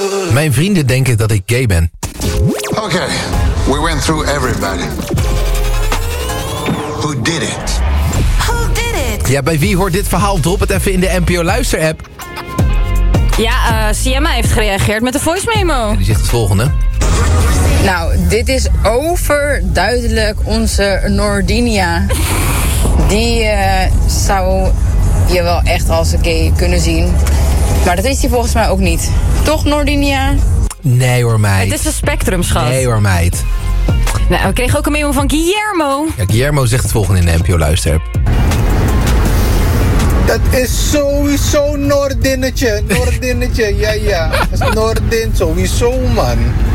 Mijn vrienden denken dat ik gay ben. Okay, we went through everybody. Who did it? Ja, bij wie hoort dit verhaal? Drop het even in de NPO Luister-app. Ja, Sienna heeft gereageerd met een voice memo. Die zegt het volgende. Nou, dit is overduidelijk onze Noordinia. Die zou je wel echt als gay kunnen zien. Maar dat is hij volgens mij ook niet. Toch, Noordinia? Nee hoor, meid. Het is een spectrum, schat. Nee hoor, meid. Nou, we kregen ook een memo van Guillermo. Ja, Guillermo zegt het volgende in de NPO Luister-app. Dat is sowieso Noordinnetje. Noordinnetje, ja. Dat is Noordin, sowieso, man.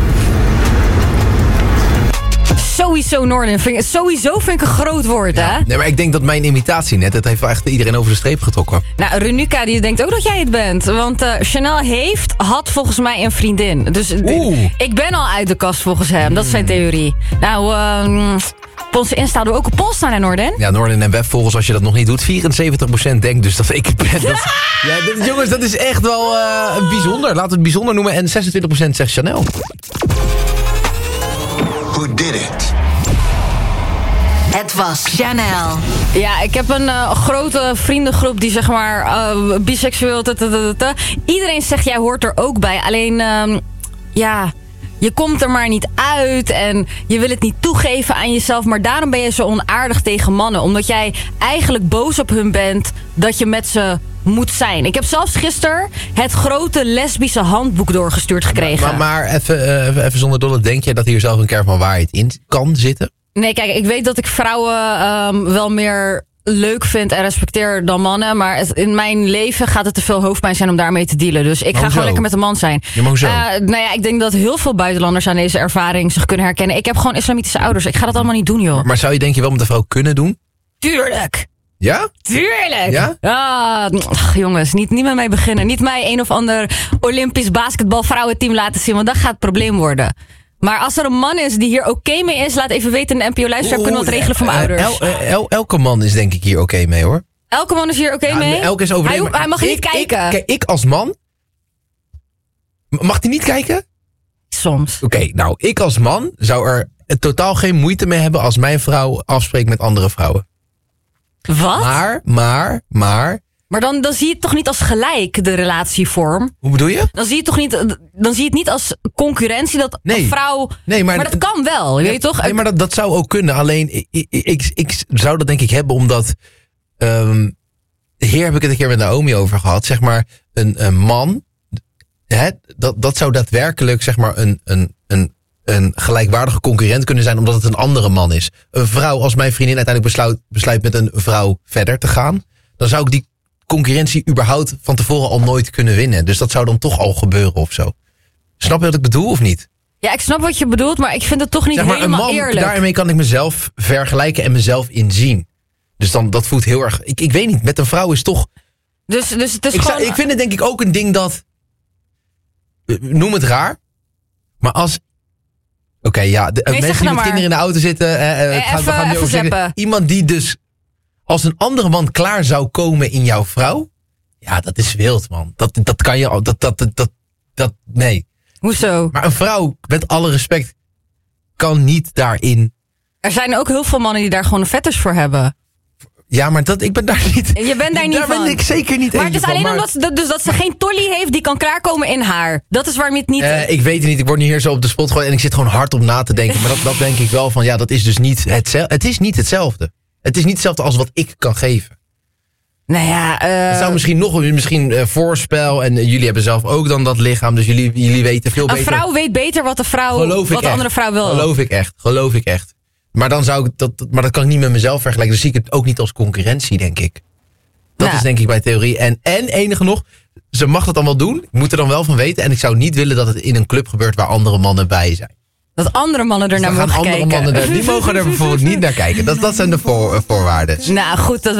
Sowieso Noorden. Sowieso vind ik een groot woord, hè? Nee, maar ik denk dat mijn imitatie net, het heeft wel echt iedereen over de streep getrokken. Nou, Renuka die denkt ook dat jij het bent. Want Chanel had volgens mij een vriendin. Dus ik ben al uit de kast volgens hem. Dat is zijn theorie. Nou, op onze Insta doen we ook een poll staan, hè, Noorden? Ja, Noorden en webvolgers, als je dat nog niet doet, 74% denkt dus dat ik het ben. Jongens, dat is echt wel bijzonder. Laten we het bijzonder noemen. En 26% zegt Chanel. Who did it? Het was Chanel. Ja, ik heb een grote vriendengroep die zeg maar biseksueel... Iedereen zegt, jij hoort er ook bij. Alleen, je komt er maar niet uit en je wil het niet toegeven aan jezelf. Maar daarom ben je zo onaardig tegen mannen. Omdat jij eigenlijk boos op hun bent dat je met ze moet zijn. Ik heb zelfs gisteren het grote lesbische handboek doorgestuurd gekregen. Maar even zonder dolle, denk je dat hier zelf een kern van waarheid in kan zitten? Nee, kijk, ik weet dat ik vrouwen wel meer leuk vind en respecteer dan mannen. Maar in mijn leven gaat het te veel hoofdpijn zijn om daarmee te dealen. Dus ik ga gewoon lekker met een man zijn. Ja, maar hoezo? Ik denk dat heel veel buitenlanders aan deze ervaring zich kunnen herkennen. Ik heb gewoon islamitische ouders. Ik ga dat allemaal niet doen, joh. Maar zou je denk je wel met een vrouw kunnen doen? Tuurlijk! Ja? Tuurlijk! Ja? Jongens, niet met mij beginnen. Niet mij een of ander Olympisch basketbalvrouwenteam laten zien. Want dat gaat het probleem worden. Maar als er een man is die hier oké mee is, laat even weten in de NPO Luister. Kunnen we het regelen voor mijn ouders. Elke man is denk ik hier oké mee, hoor. Elke man is hier oké mee? Elke is overleden. Hij mag niet kijken. Ik als man... Mag hij niet kijken? Soms. Oké, nou, ik als man zou er totaal geen moeite mee hebben als mijn vrouw afspreekt met andere vrouwen. Wat? Maar dan zie je het toch niet als gelijk, de relatievorm? Hoe bedoel je? Dan zie je het niet als concurrentie dat een vrouw... Nee, maar dat kan wel, weet je toch? Nee, maar dat zou ook kunnen. Alleen, ik zou dat denk ik hebben omdat... hier heb ik het een keer met Naomi over gehad. Zeg maar, een man... dat zou daadwerkelijk zeg maar een gelijkwaardige concurrent kunnen zijn, omdat het een andere man is. Een vrouw, als mijn vriendin uiteindelijk besluit met een vrouw verder te gaan, dan zou ik die concurrentie überhaupt van tevoren al nooit kunnen winnen. Dus dat zou dan toch al gebeuren of zo. Snap je wat ik bedoel of niet? Ja, ik snap wat je bedoelt, maar ik vind het toch niet zeg maar, helemaal een man, eerlijk. Daarmee kan ik mezelf vergelijken en mezelf inzien. Dus dan, dat voelt heel erg... Ik weet niet, met een vrouw is toch... Dus het is gewoon... Ik vind het denk ik ook een ding dat... Noem het raar. Maar als... Oké, mensen die met kinderen in de auto zitten... we gaan nu over zeggen. Iemand die dus als een andere man klaar zou komen in jouw vrouw... Ja, dat is wild, man. Dat kan je... Nee. Hoezo? Maar een vrouw, met alle respect, kan niet daarin... Er zijn ook heel veel mannen die daar gewoon een fetish voor hebben. Ja, maar ik ben daar niet... Je bent daar niet van. Daar ben ik zeker niet maar het is alleen omdat dat ze geen tolly heeft die kan klaarkomen in haar. Dat is waarom je het niet... ik weet het niet. Ik word nu hier zo op de spot gegooid en ik zit gewoon hard op na te denken. Maar dat denk ik wel van, ja, dat is dus niet hetzelfde. Het is niet hetzelfde. Het is niet hetzelfde als wat ik kan geven. Nou ja... Het zou misschien voorspel en jullie hebben zelf ook dan dat lichaam. Dus jullie weten veel beter. Een vrouw weet beter wat de andere vrouw wil. Geloof ik echt. Maar dan zou ik maar dat kan ik niet met mezelf vergelijken. Dus zie ik het ook niet als concurrentie, denk ik. Dat is denk ik bij theorie. En enige nog, ze mag dat dan wel doen. Ik moet er dan wel van weten. En ik zou niet willen dat het in een club gebeurt waar andere mannen bij zijn. Dat andere mannen er naar mogen kijken. Die mogen er bijvoorbeeld niet naar kijken. Dat zijn de voorwaarden. Nou goed, dat